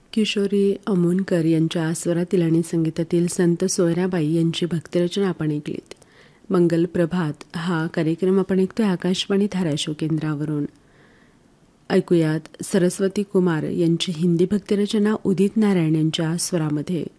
किशोरी अमोनकर यांच्या स्वरातील आणि संगीतातील संत सोयराबाई यांची भक्तिरचना आपण ऐकलीत. मंगल प्रभात हा कार्यक्रम आपण ऐकतोय आकाशवाणी धाराशिव केंद्रावरून. ऐकूयात सरस्वती कुमार यांची हिंदी भक्तिरचना उदित नारायण यांच्या स्वरामध्ये.